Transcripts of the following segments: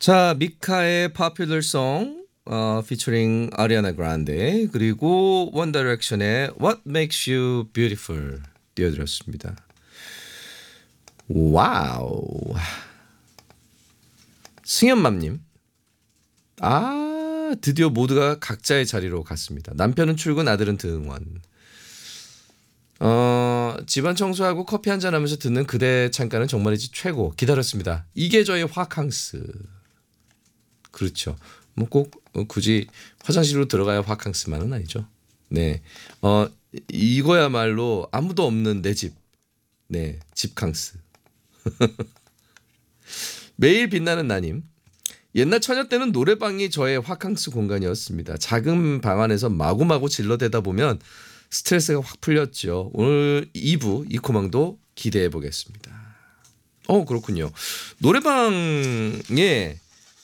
자, 미카의 Popular Song featuring 아리아나 그란데 그리고 원 다이렉션의 What Makes You Beautiful 띄워드렸습니다. 와우. 승현맘님. 드디어 모두가 각자의 자리로 갔습니다. 남편은 출근, 아들은 등원. 집안 청소하고 커피 한잔 하면서 듣는 그대 창가는 정말이지 최고. 기다렸습니다. 이게 저의 화캉스. 그렇죠. 뭐 꼭 굳이 화장실로 들어가야 화캉스만은 아니죠. 네. 이거야말로 아무도 없는 내 집. 네. 집캉스. 매일 빛나는 나님. 옛날 처녀 때는 노래방이 저의 화캉스 공간이었습니다. 작은 방 안에서 마구마구 질러대다 보면 스트레스가 확 풀렸죠. 오늘 2부 이코망도 기대해 보겠습니다. 그렇군요. 노래방에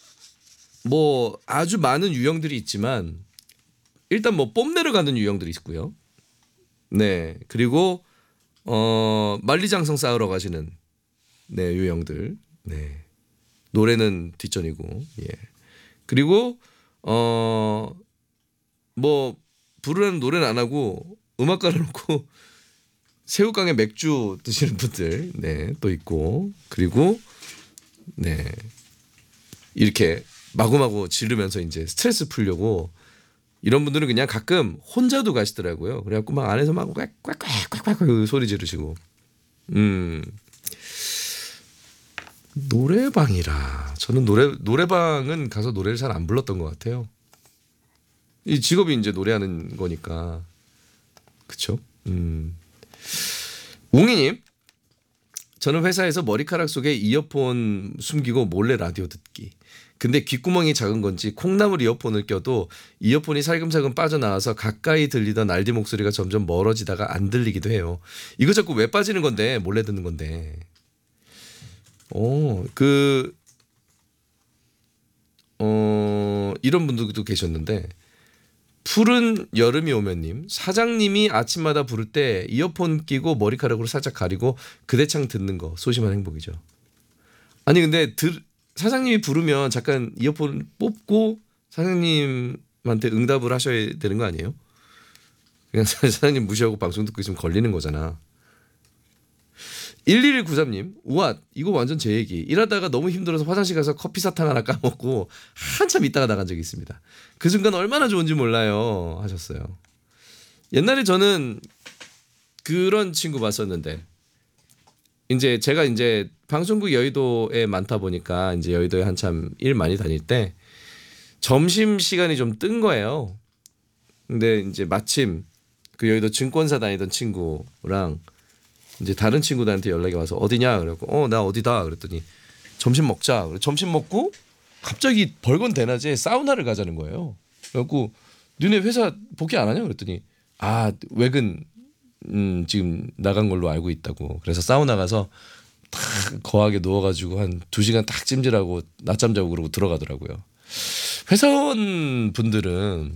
뭐 아주 많은 유형들이 있지만 일단 뭐 뽐내러 가는 유형들이 있고요. 네. 그리고 만리장성 쌓으러 가시는 네, 유형들. 네. 노래는 뒷전이고. 예. 그리고 뭐 부르는 노래는 안 하고 음악 깔아놓고 새우깡에 맥주 드시는 분들 네, 또 있고. 그리고 네. 이렇게 마구마구 지르면서 이제 스트레스 풀려고 이런 분들은 그냥 가끔 혼자도 가시더라고요. 그래갖고 막 안에서 막 꽉꽉꽉꽉 소리 지르시고. 노래방이라 저는 노래방은 가서 노래를 잘 안 불렀던 것 같아요. 이 직업이 이제 노래하는 거니까 그렇죠. 웅이님, 저는 회사에서 머리카락 속에 이어폰 숨기고 몰래 라디오 듣기. 근데 귓구멍이 작은 건지 콩나물 이어폰을 껴도 이어폰이 살금살금 빠져나와서 가까이 들리던 알디 목소리가 점점 멀어지다가 안 들리기도 해요. 이거 자꾸 왜 빠지는 건데 몰래 듣는 건데. 이런 분들도 계셨는데 푸른 여름이 오면님, 사장님이 아침마다 부를 때 이어폰 끼고 머리카락으로 살짝 가리고 그대창 듣는 거 소심한 행복이죠. 아니 근데 사장님이 부르면 잠깐 이어폰 뽑고 사장님한테 응답을 하셔야 되는 거 아니에요? 그냥 사장님 무시하고 방송 듣고 있으면 걸리는 거잖아. 1193님, 우와, 이거 완전 제 얘기. 일하다가 너무 힘들어서 화장실 가서 커피 사탕 하나 까먹고 한참 있다가 나간 적이 있습니다. 그 순간 얼마나 좋은지 몰라요 하셨어요. 옛날에 저는 그런 친구 봤었는데 이제 제가 이제 방송국 여의도에 많다 보니까 이제 여의도에 한참 일 많이 다닐 때 점심 시간이 좀 뜬 거예요. 근데 이제 마침 그 여의도 증권사 다니던 친구랑 이제 다른 친구들한테 연락이 와서 어디냐 그래갖고 나 어디다 그랬더니 점심 먹자. 그래 점심 먹고 갑자기 벌건 대낮에 사우나를 가자는 거예요. 그래갖고 너네 회사 복귀 안 하냐 그랬더니 외근 지금 나간 걸로 알고 있다고. 그래서 사우나 가서 딱 거하게 누워가지고 한 2시간 딱 찜질하고 낮잠 자고 그러고 들어가더라고요. 회사원 분들은